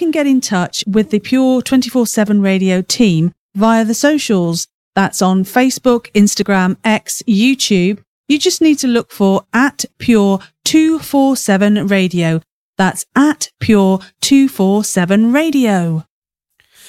can get in touch with the Pure 24/7 Radio team via the socials. That's on Facebook, Instagram, X, YouTube. You just need to look for @Pure 247 Radio. That's @Pure 247 Radio.